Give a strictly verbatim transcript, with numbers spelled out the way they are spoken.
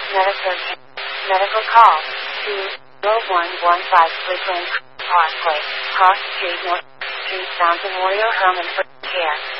Medical, medical call to zero one one five Bridgeland Parkway, Cross Street, North Street, Fountain Warrior Home and Foot Care.